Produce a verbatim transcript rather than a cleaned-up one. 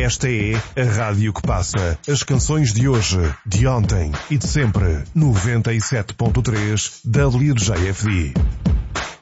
Esta é a rádio que passa as canções de hoje, de ontem e de sempre. noventa e sete ponto três W J F D.